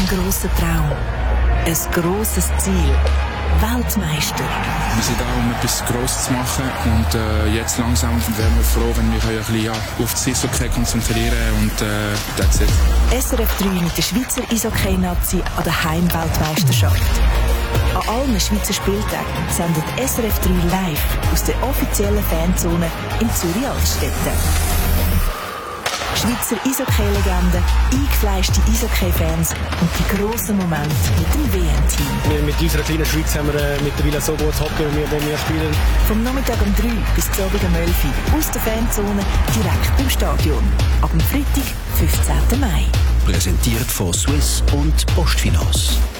grosser Traum, ein grosses Ziel. Weltmeister. Wir sind da, um etwas Grosses zu machen und jetzt langsam wären wir froh, wenn wir ein bisschen auf das Eishockey konzentrieren und that's it. SRF 3 mit der Schweizer Eishockey-Nazi an der Heimweltmeisterschaft. An allen Schweizer Spieltagen sendet SRF 3 live aus der offiziellen Fanzone in Zürich-Altstetten. Schweizer Eishockey-Legenden, eingefleischte Eishockey-Fans und die grossen Momente mit dem WM-Team. Mit unserer kleinen Schweiz haben wir mittlerweile so gutes Hockey, wie wir spielen. Vom Nachmittag um 3 bis zum Abend um 11 Uhr aus der Fanzone direkt im Stadion. Ab dem Freitag, 15. Mai. Präsentiert von Swiss und Postfinance.